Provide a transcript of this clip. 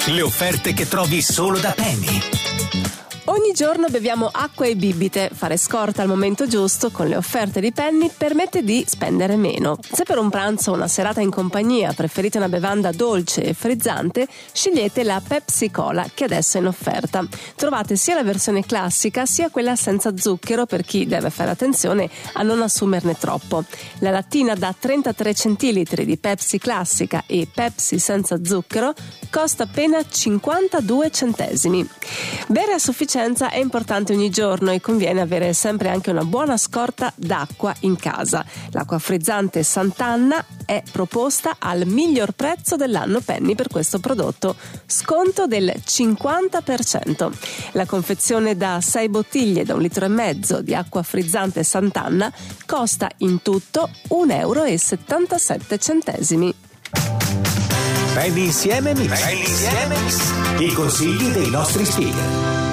Le offerte che trovi solo da Penny. Ogni giorno beviamo acqua e bibite. Fare scorta al momento giusto con le offerte di Penny permette di spendere meno. Se per un pranzo o una serata in compagnia preferite una bevanda dolce e frizzante, scegliete la Pepsi Cola, che adesso è in offerta. Trovate sia la versione classica sia quella senza zucchero, per chi deve fare attenzione a non assumerne troppo. La lattina da 33 centilitri di Pepsi classica e Pepsi senza zucchero costa appena 52 centesimi. Bere a sufficienza è importante ogni giorno e conviene avere sempre anche una buona scorta d'acqua in casa. L'acqua frizzante Sant'Anna è proposta al miglior prezzo dell'anno Penny per questo prodotto, sconto del 50%. La confezione da 6 bottiglie da 1,5 litri di acqua frizzante Sant'Anna costa in tutto €1,77. Penny insieme Mix. I consigli dei nostri speaker.